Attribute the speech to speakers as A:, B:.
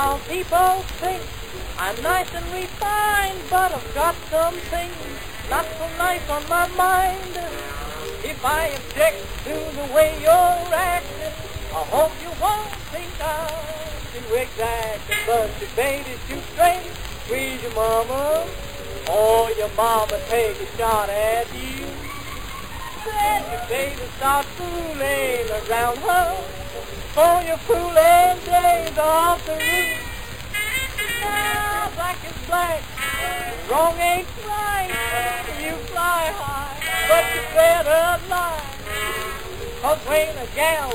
A: Now people think I'm nice and refined, but I've got some things not so nice on my mind. If I object to the way you're acting, I hope you won't think I'm too exacting. But your baby's too straight, squeeze your mama, or your mama take a shot at you. Then your baby starts fooling around her, for your fooling days off the roof. Now black is black, wrong ain't right. You fly high, but you better lie. 'Cause when a gal